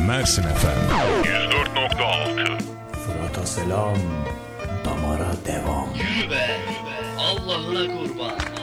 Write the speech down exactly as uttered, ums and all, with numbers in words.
Mersin efendim. yüz dört nokta altı. Fırat'a selam, damara devam. Yürü be, Allah'ına kurban.